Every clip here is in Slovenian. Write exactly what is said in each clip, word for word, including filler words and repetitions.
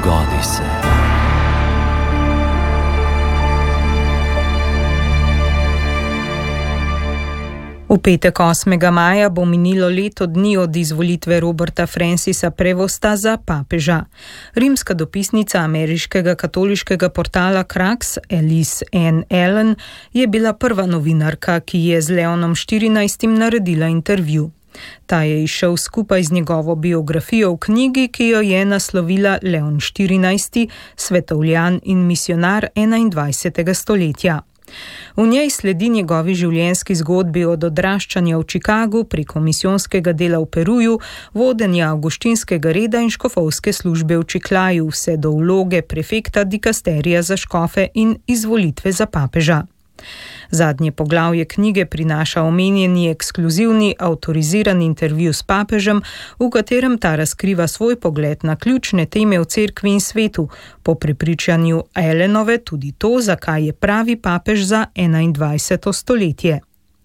Zgodi se. V petek osmega maja bo minilo leto dni od izvolitve Roberta Francisa Prevosta za papeža. Rimska dopisnica ameriškega katoliškega portala Crux, Elise Ann Allen, je bila prva novinarka, ki je z Leonom štirinajstim naredila intervju. Ta je izšel skupaj z njegovo biografijo v knjigi, ki jo je naslovila Leon štirinajsti, svetovljan in misionar enaindvajsetega stoletja. V njej sledi njegovi življenjski zgodbi od odraščanja v Chicagu preko misijonskega dela v Peruju, vodenja avguštinskega reda in škofovske službe v Čiklaju, vse do vloge prefekta dikasterija za škofe in izvolitve za papeža. Zadnje poglavje knjige prinaša omenjeni ekskluzivni avtoriziran intervju s papežem, v katerem ta razkriva svoj pogled na ključne teme v cerkvi in svetu, po prepričanju Allenove tudi to, zakaj je pravi papež za enaindvajseto stoletje.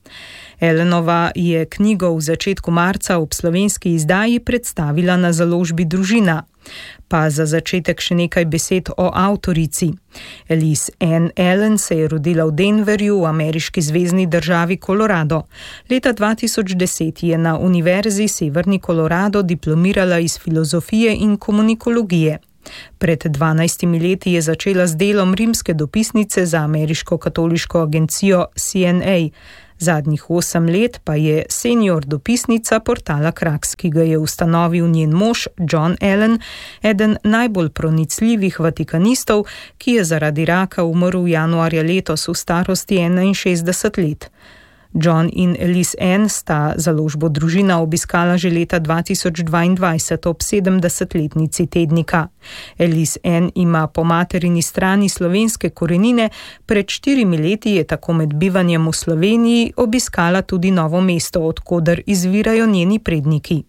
Allenova je knjigo v začetku marca ob slovenski izdaji predstavila na založbi Družina. Pa za začetek še nekaj besed o avtorici. Elise Ann Allen se je rodila v Denverju v ameriški zvezni državi Colorado. Leta dva tisoč deset je na Univerzi Severni Colorado diplomirala iz filozofije in komunikologije. Pred dvanajstimi leti je začela z delom rimske dopisnice za ameriško katoliško agencijo C N A. Zadnjih osem let pa je senior dopisnica portala Crux, ki ga je ustanovil njen mož John Allen, eden najbolj pronicljivih vatikanistov, ki je zaradi raka umrl januarja letos v starosti enainšestdeset let. John in Elise Ann sta založbo Družina obiskala že leta dva tisoč dvaindvajset ob sedemdesetletnici tednika. Elise Ann ima po materini strani slovenske korenine, pred štirimi leti je tako med bivanjem v Sloveniji obiskala tudi Novo mesto, od koder izvirajo njeni predniki.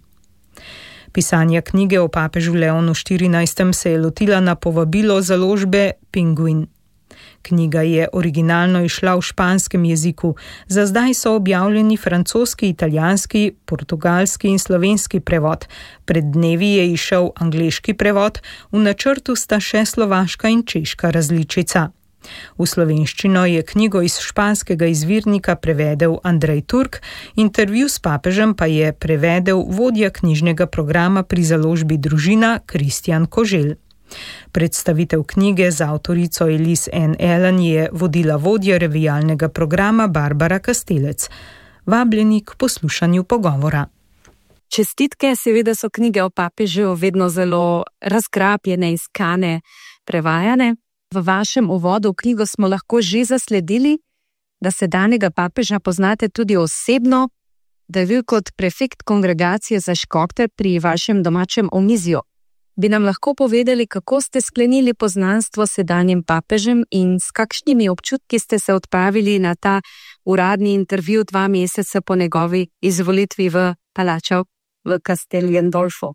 Pisanja knjige o papežu Leonu štirinajstem se je lotila na povabilo založbe Penguin. Knjiga je originalno izšla v španskem jeziku, za zdaj so objavljeni francoski, italijanski, portugalski in slovenski prevod. Pred dnevi je izšel angleški prevod, v načrtu sta še slovaška in češka različica. V slovenščino je knjigo iz španskega izvirnika prevedel Andrej Turk, intervju s papežem pa je prevedel vodja knjižnega programa pri založbi Družina Kristjan Koželj. Predstavitev knjige z avtorico Elise Ann Allen je vodila vodja revijalnega programa Barbara Kastelec. Vabljeni k poslušanju pogovora. Čestitke, seveda so knjige o papežu vedno zelo razkrapljene, iskane, prevajane. V vašem uvodu v knjigo smo lahko že zasledili, da sedanjega papeža poznate tudi osebno, da je bil kot prefekt kongregacije za škofe pri vašem domačem omizju. Bi nam lahko povedali, kako ste sklenili poznanstvo s sedanjim papežem in s kakšnimi občutki ste se odpravili na ta uradni intervju dva meseca po njegovi izvolitvi v Palačo v Castel Gandolfo?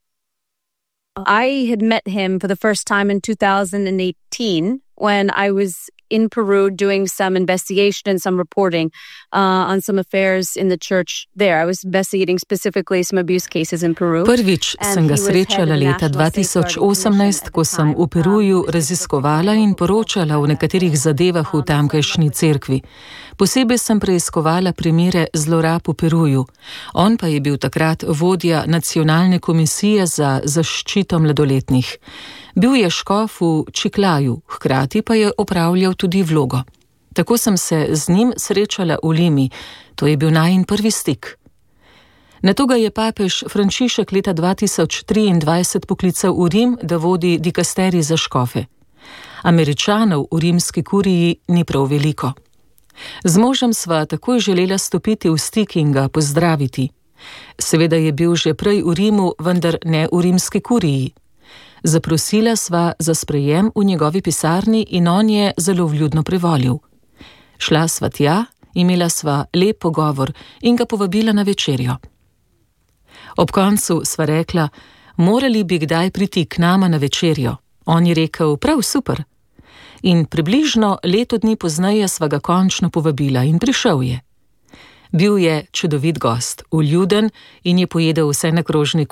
I had met him for the first time in two thousand eighteen when I was in Peru doing some investigation and some reporting uh, on some affairs in the church there. I was investigating specifically some abuse cases in Peru. Prvič sem ga srečala leta dva tisoč osemnajst, ko sem v Peruju raziskovala in poročala o nekaterih zadevah v tamkajšnji cerkvi. Posebej sem preiskovala primere zlorab v Peruju. On pa je bil takrat vodja Nacionalne komisije za zaščito mladoletnih. Bil je škof v Čiklaju, hkrati pa je opravljal tudi vlogo. Tako sem se z njim srečala v Limi, to je bil najin prvi stik. Nato ga je papež Frančišek leta dva tisoč triindvajset poklical v Rim, da vodi dikasterij za škofe. Američanov v rimski kuriji ni prav veliko. Z možem sva takoj želela stopiti v stik in ga pozdraviti. Seveda je bil že prej v Rimu, vendar ne v rimski kuriji. Zaprosila sva za sprejem v njegovi pisarni in on je zelo vljudno privolil. Šla sva tja, imela sva lep pogovor in ga povabila na večerjo. Ob koncu sva rekla, morali bi kdaj priti k nama na večerjo. On je rekel, prav super. In približno leto dni pozneje sva ga končno povabila in prišel je. Bil je čudovit gost, vljuden in je pojedel vse na krožniku.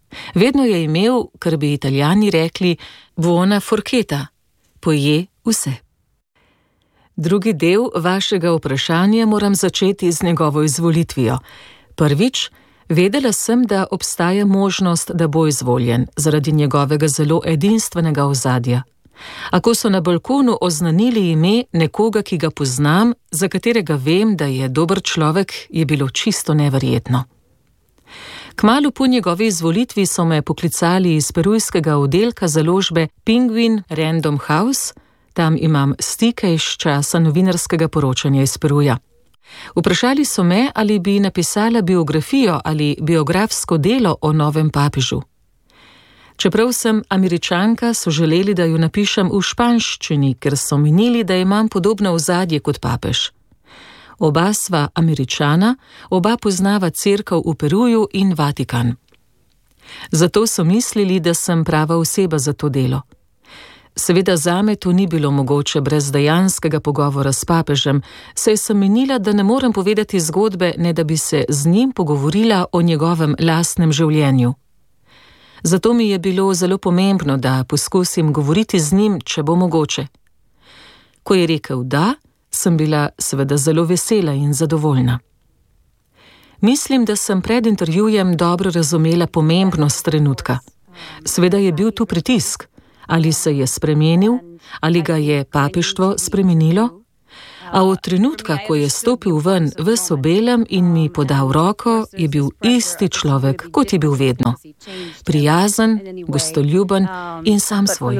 Vedno je imel, kar bi Italijani rekli, buona forchetta, poje vse. Drugi del vašega vprašanja moram začeti z njegovo izvolitvijo. Prvič, vedela sem, da obstaja možnost, da bo izvoljen, zaradi njegovega zelo edinstvenega ozadja. A ko so na balkonu oznanili ime nekoga, ki ga poznam, za katerega vem, da je dober človek, je bilo čisto neverjetno. Kmalu po njegovi izvolitvi so me poklicali iz perujskega oddelka založbe Penguin Random House, tam imam stike iz časa novinarskega poročanja iz Peruja. Vprašali so me, ali bi napisala biografijo ali biografsko delo o novem papežu. Čeprav sem Američanka, so želeli, da jo napišem v španščini, ker so menili, da imam podobno ozadje kot papež. Oba sva Američana, oba poznava cerkev v Peruju in Vatikan. Zato so mislili, da sem prava oseba za to delo. Seveda zame to ni bilo mogoče brez dejanskega pogovora s papežem, saj sem menila, da ne morem povedati zgodbe, ne da bi se z njim pogovorila o njegovem lastnem življenju. Zato mi je bilo zelo pomembno, da poskusim govoriti z njim, če bo mogoče. Ko je rekel da, sem bila seveda zelo vesela in zadovoljna. Mislim, da sem pred intervjujem dobro razumela pomembnost trenutka. Seveda je bil tu pritisk. Ali se je spremenil, ali ga je papeštvo spremenilo? A od trenutka, ko je stopil ven ves v belem in mi podal roko, je bil isti človek, kot je bil vedno. Prijazen, gostoljuben in sam svoj.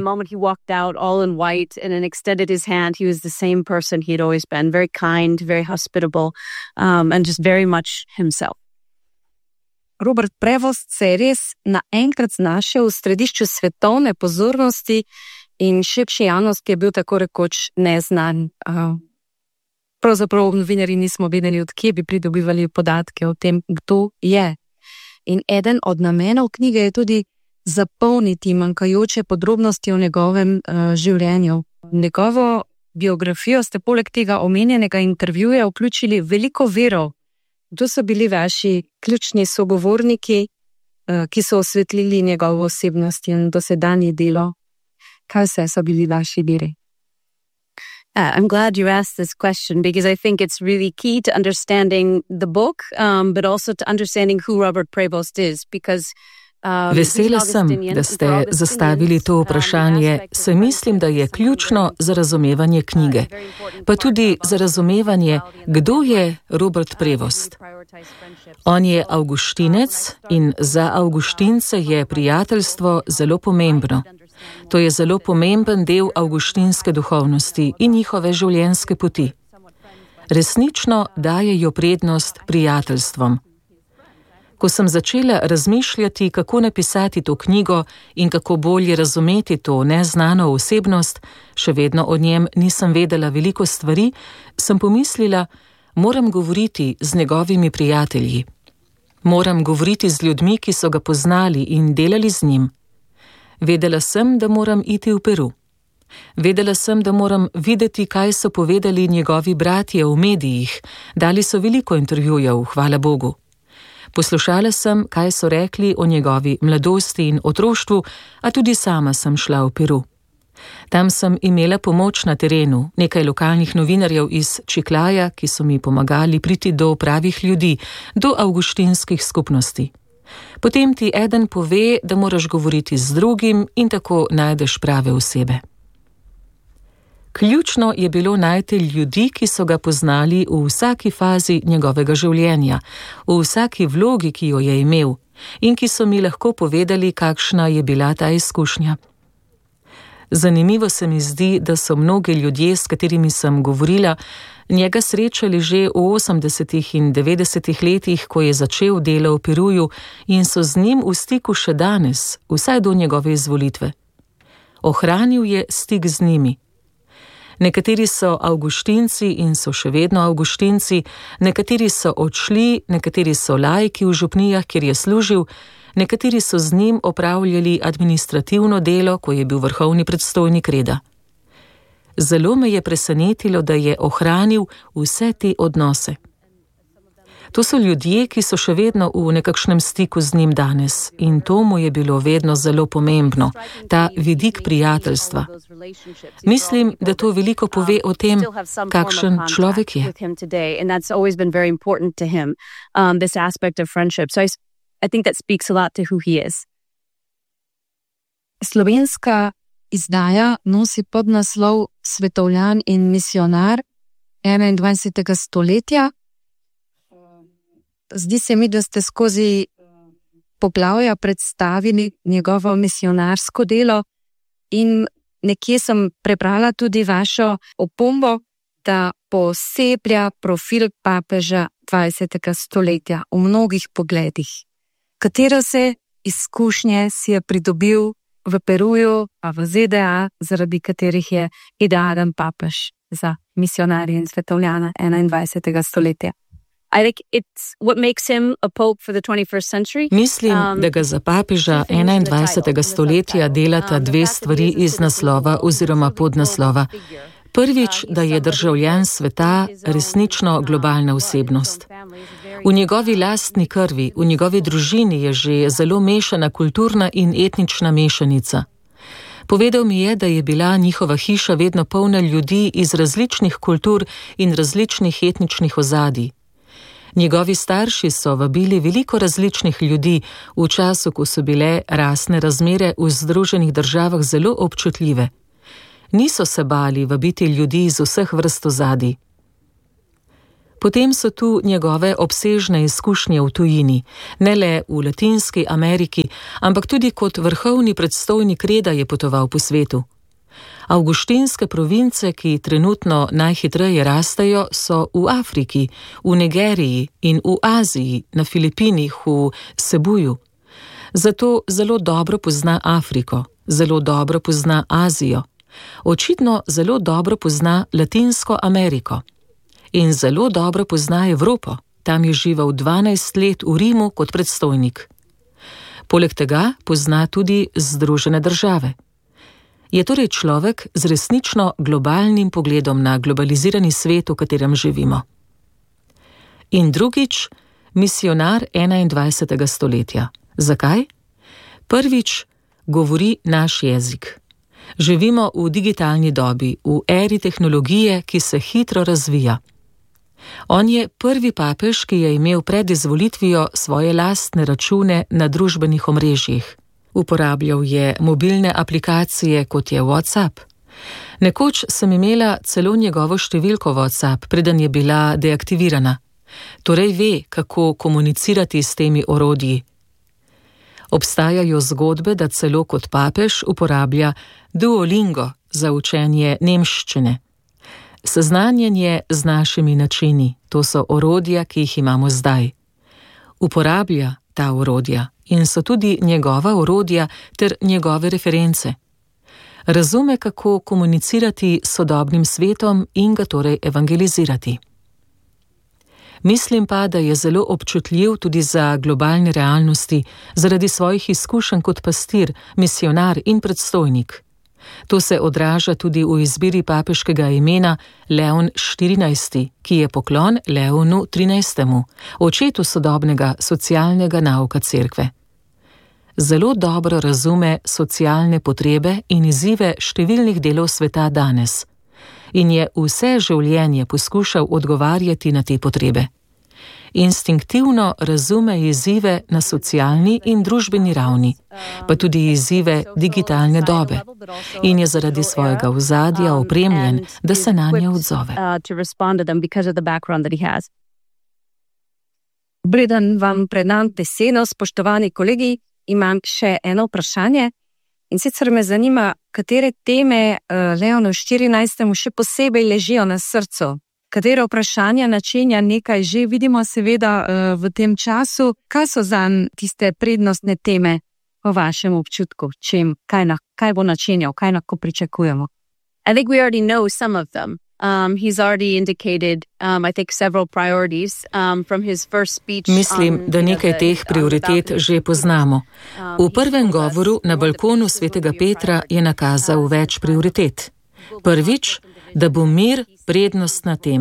Robert Prevost se je res naenkrat znašel v središču svetovne pozornosti in širši javnosti je bil tako rekoč neznan. Pravzaprav novinarji nismo vedeli, od kje bi pridobivali podatke o tem, kdo je. In eden od namenov knjige je tudi zapolniti manjkajoče podrobnosti o njegovem uh, življenju. Njegovo biografijo ste poleg tega omenjenega intervjuja vključili veliko virov. Kdo so bili vaši ključni sogovorniki, uh, ki so osvetlili njegovo osebnost in dosedanje delo? Kaj vse so bili vaši viri? Uh, I'm glad you asked this question because I think it's really key to understanding the book, um, but also to understanding who Robert Prevost is, because uh, Vesela sem, da ste zastavili to vprašanje, saj mislim, da je ključno za razumevanje knjige, pa tudi za razumevanje, kdo je Robert Prevost. On je avguštinec in za avguštince je prijateljstvo zelo pomembno. To je zelo pomemben del avguštinske duhovnosti in njihove življenjske poti. Resnično dajejo prednost prijateljstvom. Ko sem začela razmišljati, kako napisati to knjigo in kako bolje razumeti to neznano osebnost, še vedno o njem nisem vedela veliko stvari, sem pomislila, moram govoriti z njegovimi prijatelji. Moram govoriti z ljudmi, ki so ga poznali in delali z njim. Vedela sem, da moram iti v Peru. Vedela sem, da moram videti, kaj so povedali njegovi bratje v medijih. Dali so veliko intervjujev, hvala Bogu. Poslušala sem, kaj so rekli o njegovi mladosti in otroštvu, a tudi sama sem šla v Peru. Tam sem imela pomoč na terenu, nekaj lokalnih novinarjev iz Čiklaja, ki so mi pomagali priti do pravih ljudi, do avguštinskih skupnosti. Potem ti eden pove, da moraš govoriti z drugim in tako najdeš prave osebe. Ključno je bilo najti ljudi, ki so ga poznali v vsaki fazi njegovega življenja, v vsaki vlogi, ki jo je imel, in ki so mi lahko povedali, kakšna je bila ta izkušnja. Zanimivo se mi zdi, da so mnogi ljudje, s katerimi sem govorila, njega srečali že v osemdesetih in devetdesetih letih, ko je začel delo v Peruju in so z njim v stiku še danes, vsaj do njegove izvolitve. Ohranil je stik z njimi. Nekateri so avguštinci in so še vedno avguštinci, nekateri so odšli, nekateri so laiki v župnijah, kjer je služil, nekateri so z njim opravljali administrativno delo, ko je bil vrhovni predstojnik reda. Zelo me je presenetilo, da je ohranil vse te odnose. To so ljudje, ki so še vedno v nekakšnem stiku z njim danes in to mu je bilo vedno zelo pomembno, ta vidik prijateljstva. Mislim, da to veliko pove o tem, kakšen človek je. Slovenska izdaja nosi podnaslov Svetovljan in misionar enaindvajsetega stoletja. Zdi se mi, da ste skozi poglavja predstavili njegovo misionarsko delo in nekje sem prebrala tudi vašo opombo, da poseblja profil papeža dvajsetega stoletja v mnogih pogledih. Katero se izkušnje si je pridobil v Peruju, pa v Z D A, zaradi katerih je idealen papež za misionarje in svetovljana enaindvajsetega stoletja? I think it's what makes him a pope for the twenty-first century. Mislim, da ga za papeža enaindvajsetega stoletja delata dve stvari iz naslova oziroma podnaslova. Prvič, da je državljan sveta resnično globalna osebnost. V njegovi lastni krvi, v njegovi družini je že zelo mešana kulturna in etnična mešanica. Povedal mi je, da je bila njihova hiša vedno polna ljudi iz različnih kultur in različnih etničnih ozadij. Njegovi starši so vabili veliko različnih ljudi v času, ko so bile rasne razmere v Združenih državah zelo občutljive. Niso se bali vabiti ljudi iz vseh vrst ozadij. Potem so tu njegove obsežne izkušnje v tujini, ne le v Latinski Ameriki, ampak tudi kot vrhovni predstojnik reda je potoval po svetu. Avguštinske province, ki trenutno najhitreje rastejo, so v Afriki, v Nigeriji in v Aziji, na Filipinih, v Cebuju. Zato zelo dobro pozna Afriko, zelo dobro pozna Azijo, očitno zelo dobro pozna Latinsko Ameriko in zelo dobro pozna Evropo. Tam je živel dvanajst let v Rimu kot predstojnik. Poleg tega pozna tudi Združene države. Je torej človek z resnično globalnim pogledom na globalizirani svet, v katerem živimo. In drugič, misionar enaindvajsetega stoletja. Zakaj? Prvič, govori naš jezik. Živimo v digitalni dobi, v eri tehnologije, ki se hitro razvija. On je prvi papež, ki je imel pred izvolitvijo svoje lastne račune na družbenih omrežjih. Uporabljal je mobilne aplikacije, kot je WhatsApp. Nekoč sem imela celo njegovo številko WhatsApp, preden je bila deaktivirana. Torej ve, kako komunicirati s temi orodji. Obstajajo zgodbe, da celo kot papež uporablja Duolingo za učenje nemščine. Seznanjenje z našimi načini, to so orodja, ki jih imamo zdaj. Uporablja ta orodja in so tudi njegova orodja ter njegove reference. Razume, kako komunicirati s sodobnim svetom in ga torej evangelizirati. Mislim pa, da je zelo občutljiv tudi za globalne realnosti zaradi svojih izkušenj kot pastir, misionar in predstojnik. To se odraža tudi v izbiri papeškega imena Leon štirinajsti, ki je poklon Leonu trinajstemu, očetu sodobnega socialnega nauka cerkve. Zelo dobro razume socialne potrebe in izzive številnih delov sveta danes in je vse življenje poskušal odgovarjati na te potrebe. Instinktivno razume izzive na socialni in družbeni ravni, pa tudi izzive digitalne dobe in je zaradi svojega ozadja opremljen, da se nanje odzove. Preden vam predam besedo, spoštovani kolegi, imam še eno vprašanje in sicer me zanima, katere teme Leonu štirinajstemu še posebej ležijo na srcu. Katero vprašanja načenja nekaj že vidimo seveda v tem času. Kaj so zanj tiste prednostne teme po vašem občutku? Čem, kaj, na, kaj bo načenjal, kaj lahko pričakujemo? I think we already know some of them. Um, he's already indicated, um, I think, several priorities um, from his first speech. Mislim, da nekaj teh prioritet že poznamo. V prvem govoru na balkonu svetega Petra je nakazal več prioritet. Prvič, da bo mir prednostna tema.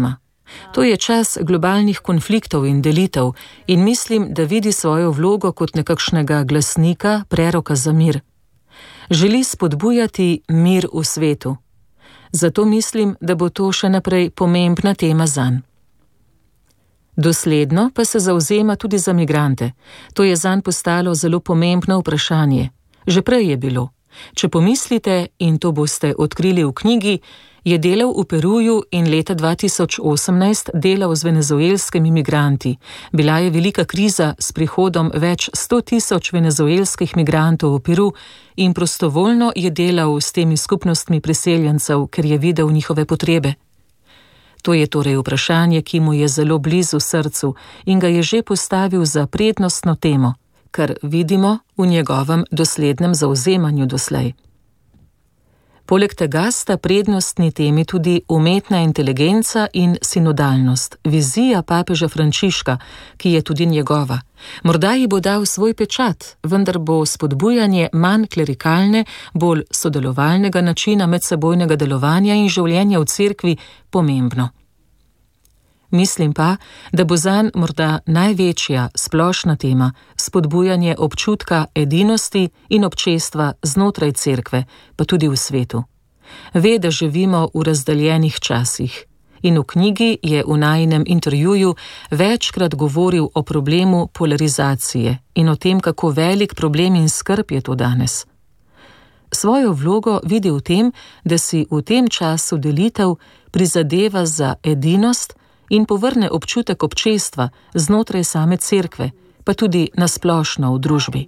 To je čas globalnih konfliktov in delitev in mislim, da vidi svojo vlogo kot nekakšnega glasnika, preroka za mir. Želi spodbujati mir v svetu. Zato mislim, da bo to še naprej pomembna tema zanj. Dosledno pa se zavzema tudi za migrante. To je zanj postalo zelo pomembno vprašanje. Že prej je bilo. Če pomislite, in to boste odkrili v knjigi, je delal v Peruju in leta dva tisoč osemnajst delal z venezuelskimi migranti. Bila je velika kriza s prihodom več sto tisoč venezuelskih migrantov v Peru in prostovoljno je delal s temi skupnostmi priseljencev, ker je videl njihove potrebe. To je torej vprašanje, ki mu je zelo blizu srcu in ga je že postavil za prednostno temo, kar vidimo v njegovem doslednem zavzemanju doslej. Poleg tega sta prednostni temi tudi umetna inteligenca in sinodalnost, vizija papeža Frančiška, ki je tudi njegova. Morda ji bo dal svoj pečat, vendar bo spodbujanje manj klerikalne, bolj sodelovalnega načina medsebojnega delovanja in življenja v cerkvi pomembno. Mislim pa, da bo zanj morda največja splošna tema spodbujanje občutka edinosti in občestva znotraj cerkve, pa tudi v svetu. Ve, da živimo v razdeljenih časih in v knjigi je v najinem intervjuju večkrat govoril o problemu polarizacije in o tem, kako velik problem in skrb je to danes. Svojo vlogo vidi v tem, da si v tem času delitev prizadeva za edinost in povrne občutek občestva znotraj same cerkve, pa tudi nasplošno v družbi.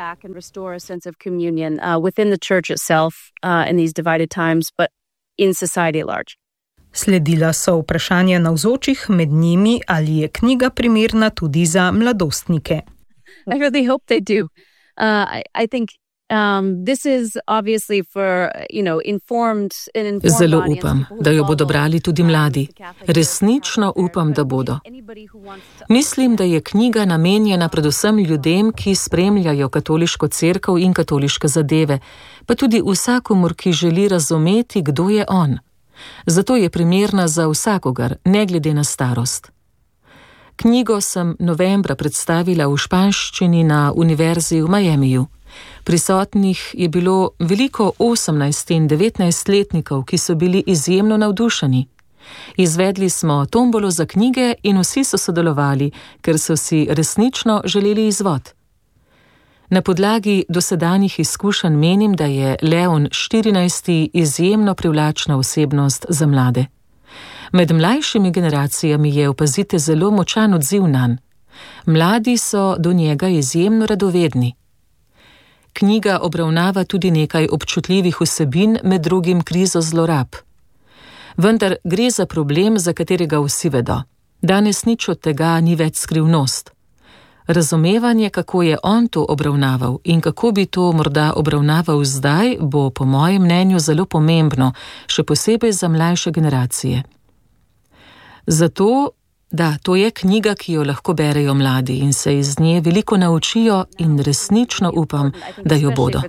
Sledila so vprašanja navzočih, med njimi, ali je knjiga primerna tudi za mladostnike. I really hope they do. Uh, I, I think Um, this is obviously for, you know, informed and informed Zelo upam, da jo bodo brali tudi mladi. Resnično upam, da bodo. Mislim, da je knjiga namenjena predvsem ljudem, ki spremljajo katoliško cerkev in katoliške zadeve, pa tudi vsakomur, ki želi razumeti, kdo je on. Zato je primerna za vsakogar, ne glede na starost. Knjigo sem novembra predstavila v španščini na Univerzi v Miamiju. Prisotnih je bilo veliko osemnajst- in devetnajstletnikov, ki so bili izjemno navdušeni. Izvedli smo tombolo za knjige in vsi so sodelovali, ker so si resnično želeli izvod. Na podlagi dosedanjih izkušenj menim, da je Leon štirinajsti izjemno privlačna osebnost za mlade. Med mlajšimi generacijami je opazite zelo močan odziv nanj. Mladi so do njega izjemno radovedni. Knjiga obravnava tudi nekaj občutljivih vsebin, med drugim krizo zlorab. Vendar gre za problem, za katerega vsi vedo. Danes nič od tega ni več skrivnost. Razumevanje, kako je on to obravnaval in kako bi to morda obravnaval zdaj, bo po mojem mnenju zelo pomembno, še posebej za mlajše generacije. Zato, da, to je knjiga, ki jo lahko berejo mladi in se iz nje veliko naučijo in resnično upam, da jo bodo.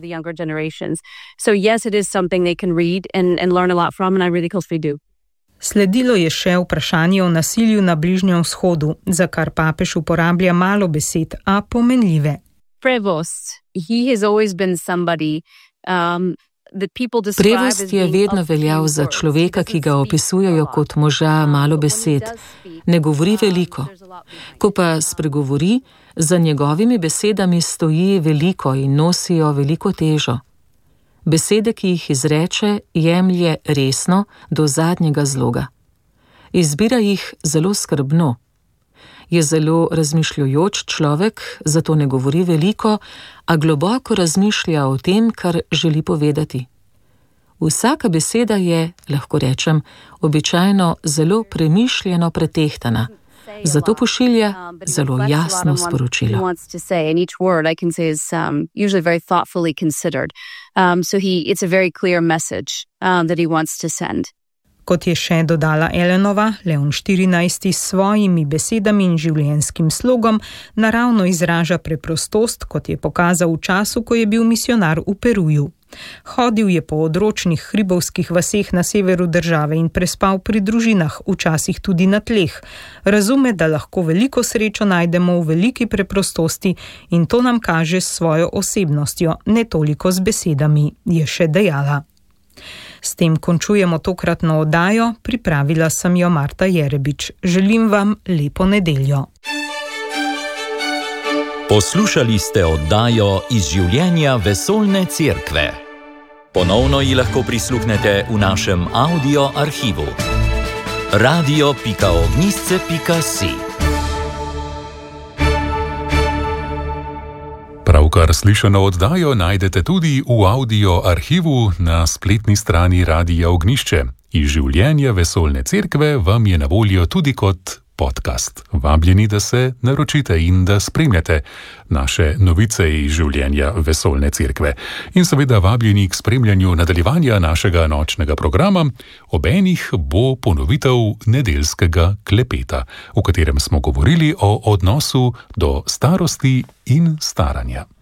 Sledilo je še vprašanje o nasilju na Bližnjem vzhodu, za kar papež uporablja malo besed, a pomenljive. Prevost, he has always been somebody, um, Prevost je vedno veljal za človeka, ki ga opisujejo kot moža malo besed. Ne govori veliko. Ko pa spregovori, za njegovimi besedami stoji veliko in nosijo veliko težo. Besede, ki jih izreče, jemlje resno do zadnjega zloga. Izbira jih zelo skrbno. Je zelo razmišljujoč človek, zato ne govori veliko, a globoko razmišlja o tem, kar želi povedati. Vsaka beseda je, lahko rečem, običajno zelo premišljeno pretehtana, zato pošilja zelo jasno sporočilo. Kot je še dodala Ellenova, Leon štirinajsti s svojimi besedami in življenjskim slogom naravno izraža preprostost, kot je pokazal v času, ko je bil misionar v Peruju. Hodil je po odročnih hribovskih vaseh na severu države in prespal pri družinah, včasih tudi na tleh. Razume, da lahko veliko srečo najdemo v veliki preprostosti in to nam kaže s svojo osebnostjo, ne toliko z besedami, je še dejala. S tem končujemo tokratno oddajo, pripravila sem jo Marta Jerebič. Želim vam lepo nedeljo. Poslušali ste oddajo Iz življenja vesoljne cerkve. Ponovno ji lahko prisluhnete v našem audio arhivu. radio pika ognjišče pika si. Pravkar slišano oddajo najdete tudi v audio arhivu na spletni strani Radia Ognjišče. Iz življenja vesoljne cerkve vam je na voljo tudi kot podcast. Vabljeni, da se naročite in da spremljate naše novice iz življenja vesoljne cerkve. In seveda vabljeni k spremljanju nadaljevanja našega nočnega programa. Ob enih bo ponovitev nedeljskega klepeta, v katerem smo govorili o odnosu do starosti in staranja.